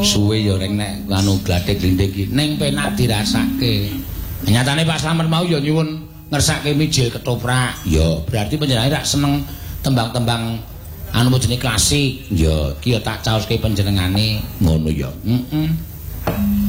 Suwe ya ning nek anu glathik-glinthik iki ning penak dirasake. Nyatane Pak Slamet mau ya nyuwun ngersake mijil ketoprak. Ya, berarti panjenengane rak seneng tembang-tembang anu jenenge klasik. Ya, iki ya tak caoske panjenengane ngono ya. Heeh.